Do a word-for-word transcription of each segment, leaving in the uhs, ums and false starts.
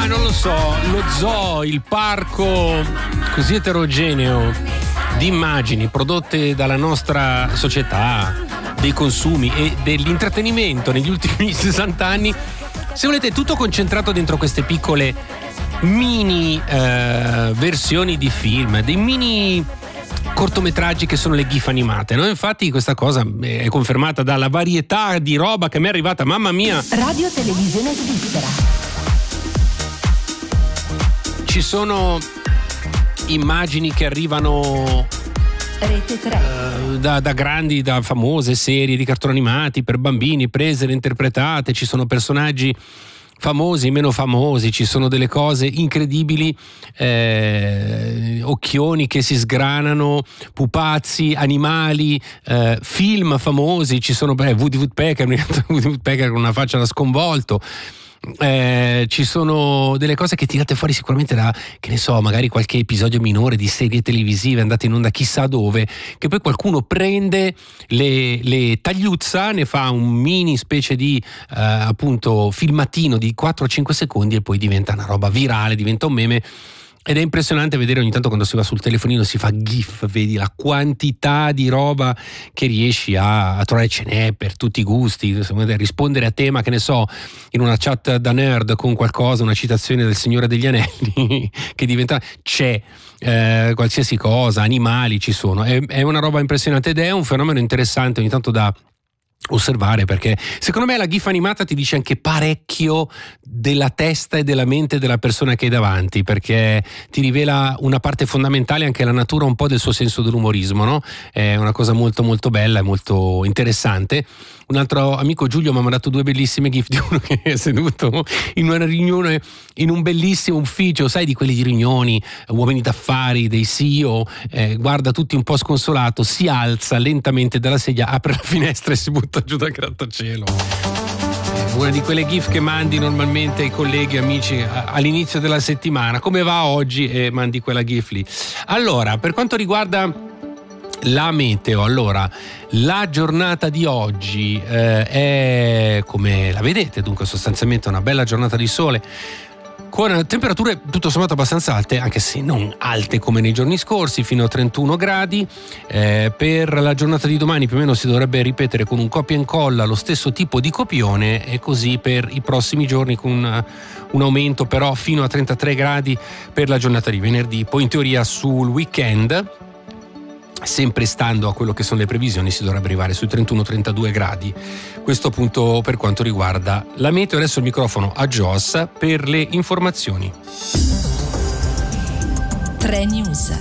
non lo so, lo zoo, il parco così eterogeneo di immagini prodotte dalla nostra società, dei consumi e dell'intrattenimento negli ultimi sessanta anni, se volete, tutto concentrato dentro queste piccole mini eh, versioni di film, dei mini cortometraggi che sono le gif animate, no? Infatti questa cosa è confermata dalla varietà di roba che mi è arrivata, mamma mia. Radio Televisione Svizzera. Ci sono immagini che arrivano Rete tre. uh, da, da grandi, da famose serie di cartoni animati per bambini, prese e interpretate. Ci sono personaggi famosi, meno famosi, ci sono delle cose incredibili, eh, occhioni che si sgranano, pupazzi, animali, eh, film famosi, ci sono beh, Woody Woodpecker, Woody Woodpecker con una faccia da sconvolto. Eh, ci sono delle cose che tirate fuori sicuramente da, che ne so, magari qualche episodio minore di serie televisive andate in onda chissà dove, che poi qualcuno prende, le, le tagliuzza, ne fa un mini specie di eh, appunto filmatino di quattro cinque secondi e poi diventa una roba virale, diventa un meme. Ed è impressionante vedere ogni tanto quando si va sul telefonino, si fa gif, vedi la quantità di roba che riesci a, a trovare, ce n'è per tutti i gusti, rispondere a tema, che ne so, in una chat da nerd con qualcosa, una citazione del Signore degli Anelli che diventa, c'è eh, qualsiasi cosa, animali ci sono, è, è una roba impressionante ed è un fenomeno interessante ogni tanto da osservare, perché secondo me la gif animata ti dice anche parecchio della testa e della mente della persona che hai davanti, perché ti rivela una parte fondamentale, anche la natura un po' del suo senso dell'umorismo, no? È una cosa molto molto bella e molto interessante. Un altro amico, Giulio, mi ha mandato due bellissime gif di uno che è seduto in una riunione in un bellissimo ufficio, sai, di quelli di riunioni, uomini d'affari, dei C E O, eh, guarda tutti un po' sconsolato, si alza lentamente dalla sedia, apre la finestra e si butta giù dal grattacielo. Una di quelle gif che mandi normalmente ai colleghi, amici all'inizio della settimana, come va oggi, e mandi quella gif lì. Allora, per quanto riguarda la meteo, allora la giornata di oggi eh, è come la vedete, dunque sostanzialmente una bella giornata di sole con temperature tutto sommato abbastanza alte, anche se non alte come nei giorni scorsi, fino a trentuno gradi. Eh, per la giornata di domani più o meno si dovrebbe ripetere con un copia e incolla lo stesso tipo di copione, e così per i prossimi giorni con un, un aumento però fino a trentatré gradi per la giornata di venerdì. Poi in teoria sul weekend, sempre stando a quello che sono le previsioni, si dovrebbe arrivare sui trentuno trentadue gradi. Questo appunto per quanto riguarda la meteo. Adesso il microfono a Joss per le informazioni. tre News.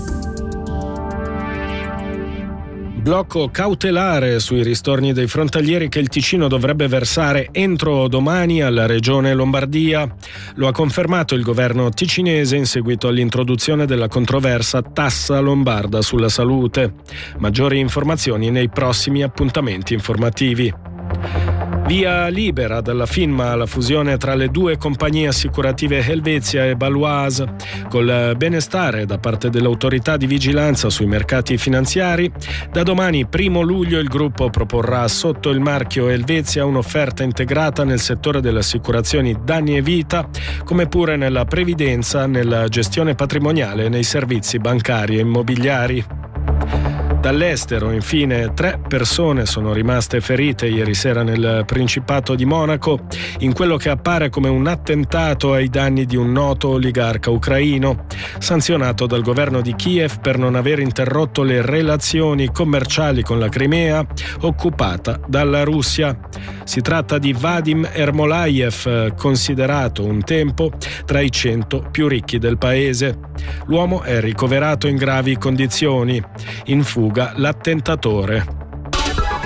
Blocco cautelare sui ristorni dei frontalieri che il Ticino dovrebbe versare entro domani alla regione Lombardia. Lo ha confermato il governo ticinese in seguito all'introduzione della controversa tassa lombarda sulla salute. Maggiori informazioni nei prossimi appuntamenti informativi. Via libera dalla firma alla fusione tra le due compagnie assicurative Helvetia e Baloise. Col benestare da parte dell'autorità di vigilanza sui mercati finanziari, da domani primo luglio il gruppo proporrà sotto il marchio Helvetia un'offerta integrata nel settore delle assicurazioni danni e vita, come pure nella previdenza, nella gestione patrimoniale e nei servizi bancari e immobiliari. Dall'estero, infine, tre persone sono rimaste ferite ieri sera nel Principato di Monaco in quello che appare come un attentato ai danni di un noto oligarca ucraino, sanzionato dal governo di Kiev per non aver interrotto le relazioni commerciali con la Crimea, occupata dalla Russia. Si tratta di Vadim Ermolayev, considerato un tempo tra i cento più ricchi del paese. L'uomo è ricoverato in gravi condizioni. In fuga l'attentatore.